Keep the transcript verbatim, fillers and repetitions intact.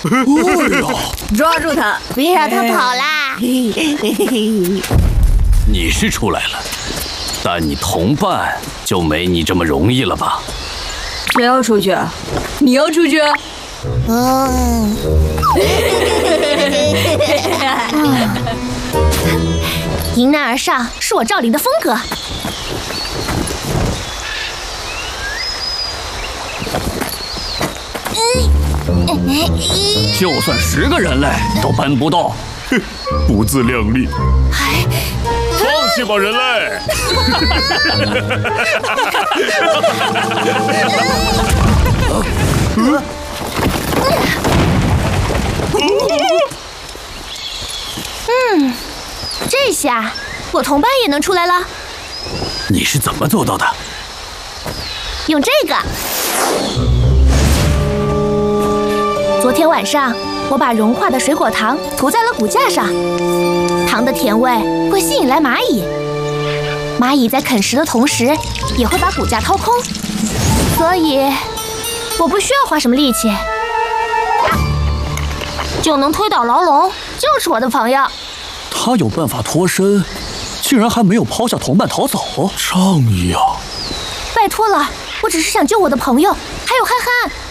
抓住他， 别让他跑啦！ 你是出来了，但你同伴就没你这么容易了吧？ 谁要出去？你要出去？ 嗯。迎难而上是我赵灵的风格。 就算十个人类都搬不动， 哼，不自量力。放弃吧，人类！ 嗯，这下我同伴也能出来了。 你是怎么做到的？ 用这个。昨天晚上，我把融化的水果糖涂在了骨架上，糖的甜味会吸引来蚂蚁，蚂蚁在啃食的同时也会把骨架掏空，所以我不需要花什么力气，就能推倒牢笼，就是我的朋友。 他有办法脱身，竟然还没有抛下同伴逃走， 仗义啊！ 拜托了，我只是想救我的朋友，还有憨憨。